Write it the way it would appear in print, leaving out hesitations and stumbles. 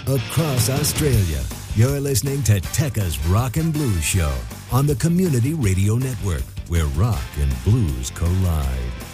across Australia. You're listening to Tekka's Rock and Blues Show on the Community Radio Network, where rock and blues collide.